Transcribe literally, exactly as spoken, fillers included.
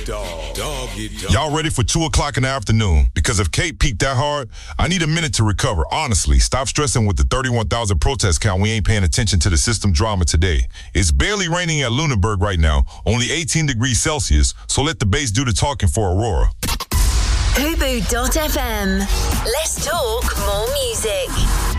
dog. Doggy dog. Y'all ready for two o'clock in the afternoon? Because if Kate peaked that hard, I need a minute to recover. Honestly, stop stressing with the thirty-one thousand protest count. We ain't paying attention to the system drama today. It's barely raining at Lunenburg right now, only eighteen degrees Celsius, so let the bass do the talking for Aurora. Hubu dot f m. Let's talk more music.